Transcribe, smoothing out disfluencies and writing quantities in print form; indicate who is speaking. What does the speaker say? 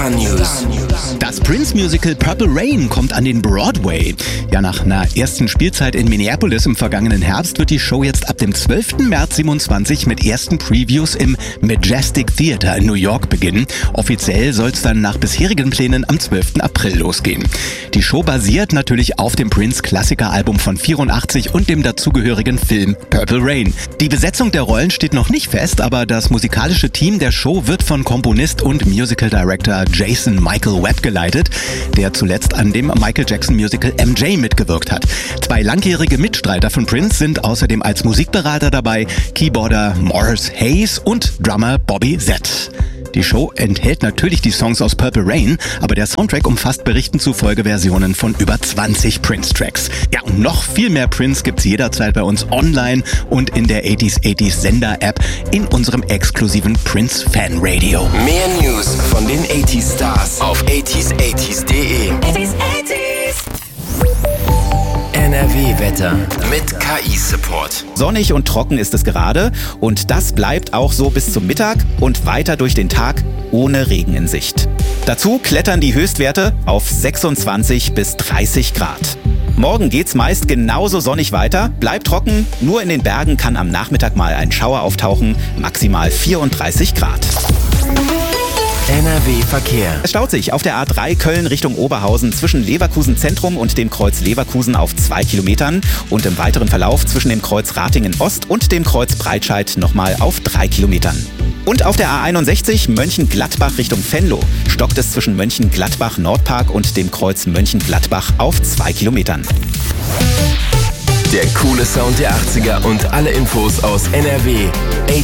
Speaker 1: News.
Speaker 2: Das Prince-Musical Purple Rain kommt an den Broadway. Ja, nach einer ersten Spielzeit in Minneapolis im vergangenen Herbst wird die Show jetzt ab dem 12. März 27 mit ersten Previews im Majestic Theater in New York beginnen. Offiziell soll es dann nach bisherigen Plänen am 12. April losgehen. Die Show basiert natürlich auf dem Prince-Klassiker-Album von 84 und dem dazugehörigen Film Purple Rain. Die Besetzung der Rollen steht noch nicht fest, aber das musikalische Team der Show wird von Komponist und Musical Director Jason Michael Webb geleitet, der zuletzt an dem Michael Jackson Musical MJ mitgewirkt hat. 2 langjährige Mitstreiter von Prince sind außerdem als Musikberater dabei, Keyboarder Morris Hayes und Drummer Bobby Z. Die Show enthält natürlich die Songs aus Purple Rain, aber der Soundtrack umfasst Berichten zufolge Versionen von über 20 Prince-Tracks. Ja, und noch viel mehr Prince gibt's jederzeit bei uns online und in der 80s Sender-App in unserem exklusiven Prince-Fan-Radio.
Speaker 1: Mehr News von den 80s Stars auf 80s80s.de. NRW-Wetter mit KI-Support.
Speaker 3: Sonnig und trocken ist es gerade und das bleibt auch so bis zum Mittag und weiter durch den Tag ohne Regen in Sicht. Dazu klettern die Höchstwerte auf 26 bis 30 Grad. Morgen geht's meist genauso sonnig weiter, bleibt trocken, nur in den Bergen kann am Nachmittag mal ein Schauer auftauchen, maximal 34 Grad.
Speaker 1: NRW-Verkehr.
Speaker 3: Es staut sich auf der A3 Köln Richtung Oberhausen zwischen Leverkusen Zentrum und dem Kreuz Leverkusen auf 2 Kilometern und im weiteren Verlauf zwischen dem Kreuz Ratingen Ost und dem Kreuz Breitscheid nochmal auf 3 Kilometern. Und auf der A61 Mönchengladbach Richtung Venlo stockt es zwischen Mönchengladbach Nordpark und dem Kreuz Mönchengladbach auf 2 Kilometern.
Speaker 1: Der coole Sound der 80er und alle Infos aus NRW.